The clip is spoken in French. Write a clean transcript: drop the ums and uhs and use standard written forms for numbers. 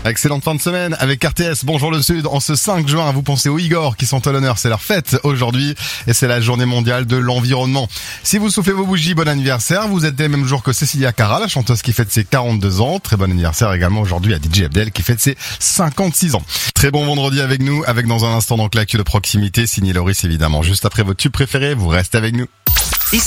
Excellente fin de semaine avec RTS. Bonjour le Sud. En ce 5 juin, vous pensez aux Igor qui sont à l'honneur. C'est leur fête aujourd'hui et c'est la journée mondiale de l'environnement. Si vous soufflez vos bougies, bon anniversaire. Vous êtes des mêmes jours que Cecilia Cara, la chanteuse qui fête ses 42 ans. Très bon anniversaire également aujourd'hui à DJ Abdel qui fête ses 56 ans. Très bon vendredi avec nous, avec dans un instant donc l'actu de proximité, signé Loris évidemment. Juste après votre tube préféré, vous restez avec nous.